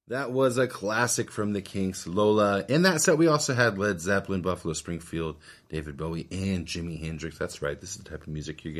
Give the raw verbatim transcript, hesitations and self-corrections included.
That was a classic from the Kinks, Lola. In that set, we also had Led Zeppelin, Buffalo Springfield, David Bowie, and Jimi Hendrix. That's right. This is the type of music you're going